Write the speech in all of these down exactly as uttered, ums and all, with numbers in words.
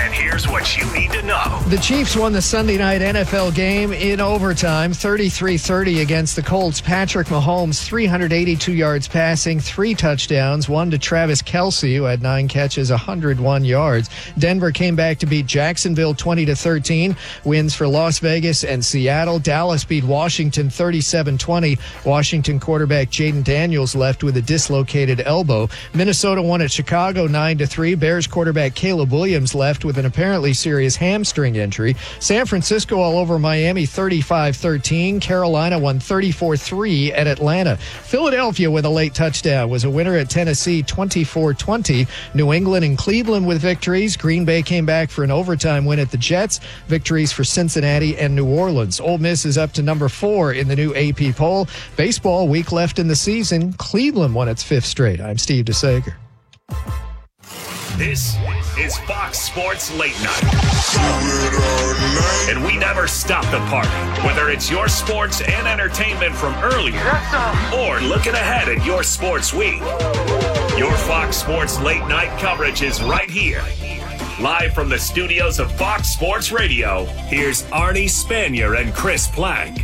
And here's what you need to know. The Chiefs won the Sunday night N F L game in overtime, thirty-three thirty against the Colts. Patrick Mahomes, three hundred eighty-two yards passing, three touchdowns, one to Travis Kelce, who had nine catches, one hundred one yards. Denver came back to beat Jacksonville twenty to thirteen. Wins for Las Vegas and Seattle. Dallas beat Washington thirty-seven twenty. Washington quarterback Jaden Daniels left with a dislocated elbow. Minnesota won at Chicago nine to three. Bears quarterback Caleb Williams left with an apparently serious hamstring injury. San Francisco all over Miami thirty-five thirteen. Carolina won thirty-four three at Atlanta. Philadelphia with a late touchdown was a winner at Tennessee twenty-four twenty. New England and Cleveland with victories. Green Bay came back for an overtime win at the Jets. Victories for Cincinnati and New Orleans. Ole Miss is up to number four in the new A P poll. Baseball, week left in the season. Cleveland won its fifth straight. I'm Steve DeSager. This is Fox Sports Late Night. And we never stop the party, whether it's your sports and entertainment from earlier or looking ahead at your sports week. Your Fox Sports Late Night coverage is right here. Live from the studios of Fox Sports Radio, here's Arnie Spanier and Chris Plank.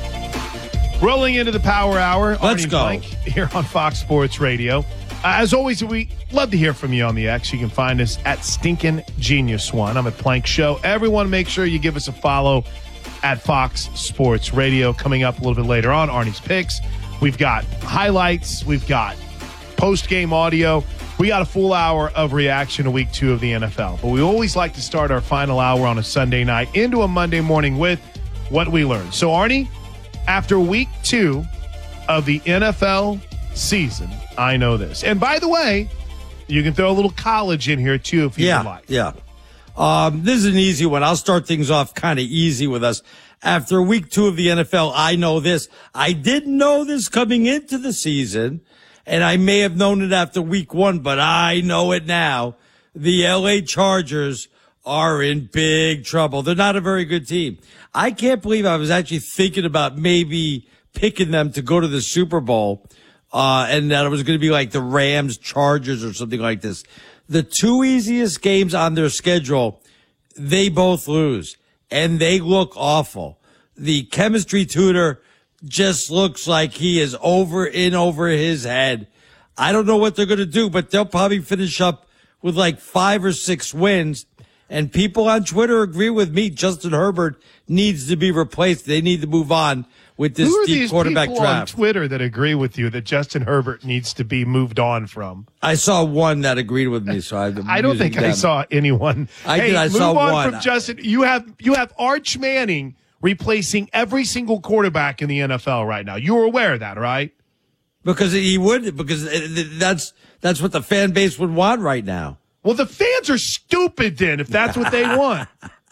Rolling into the Power Hour. Let's Arnie go. Plank here on Fox Sports Radio. Uh, as always, we love to hear from you on the X. You can find us at Stinkin' Genius One. I'm at Plank Show. Everyone, make sure you give us a follow at Fox Sports Radio. Coming up a little bit later on, Arnie's Picks. We've got highlights. We've got post-game audio. We got a full hour of reaction to week two of the N F L. But we always like to start our final hour on a Sunday night into a Monday morning with what we learned. So, Arnie, after week two of the N F L season, I know this. And by the way, you can throw a little college in here, too, if you yeah, would like. Yeah, um, this is an easy one. I'll start things off kind of easy with us. After week two of the N F L, I know this. I didn't know this coming into the season, and I may have known it after week one, but I know it now. The L A Chargers are in big trouble. They're not a very good team. I can't believe I was actually thinking about maybe picking them to go to the Super Bowl. Uh, and that it was going to be like the Rams, Chargers, or something like this. The two easiest games on their schedule, they both lose. And they look awful. The chemistry tutor just looks like he is over in over his head. I don't know what they're going to do, but they'll probably finish up with like five or six wins. And people on Twitter agree with me. Justin Herbert needs to be replaced. They need to move on with this Who are deep these quarterback people draft. on Twitter that agree with you that Justin Herbert needs to be moved on from? I saw one that agreed with me, so I'm I don't think using I them. saw anyone. I hey, did. I move saw on one. from Justin. You have you have Arch Manning replacing every single quarterback in the N F L right now. You're aware of that, right? Because he would, because that's that's what the fan base would want right now. Well, the fans are stupid then if that's what they want.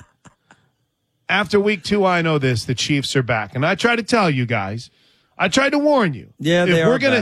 After week two, I know this, the Chiefs are back. And I try to tell you guys, I tried to warn you. Yeah, if they we're are gonna, back.